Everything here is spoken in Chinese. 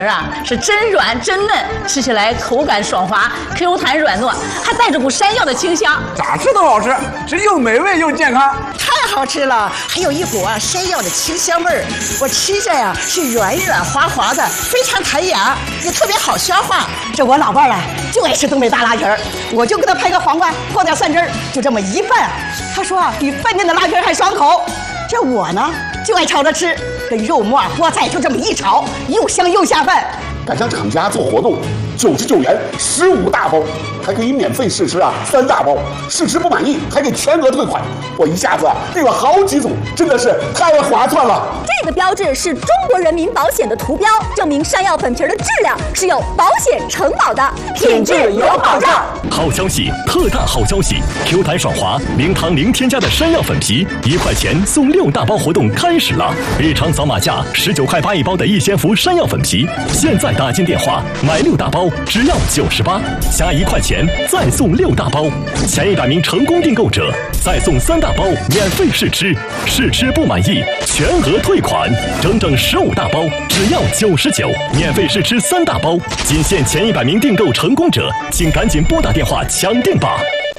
是真软真嫩，吃起来口感爽滑，Q 弹软糯，还带着股山药的清香。 咋吃都好吃，这又美味又健康， 太好吃了！还有一股山药的清香味儿，我吃着呀是软软滑滑的，非常弹牙，也特别好消化。这我老伴儿就爱吃东北大拉皮儿，我就给他拍个黄瓜，泡点蒜汁儿，就这么一拌。他说比饭店的拉皮儿还爽口。这我呢就爱炒着吃，跟肉末、菠菜就这么一炒，又香又下饭。 赶上厂家做活动，99元15大包，还可以免费试吃3大包，试吃不满意还给全额退款。我一下子订了好几组，真的是太划算了。 这个标志是中国人民保险的图标，证明山药粉皮的质量是有保险承保的，品质有保障。 好消息，特大好消息 ！Q 弹爽滑，零糖零添加的山药粉皮，1块钱送6大包活动开始了！日常扫码价19块8一包的一仙福山药粉皮，现在打进电话买6大包只要98，加1块钱再送6大包，前100名成功订购者再送3大包免费试吃，试吃不满意全额退款，整整15大包只要99，免费试吃3大包，仅限前100名订购成功者，请赶紧拨打电话抢订吧！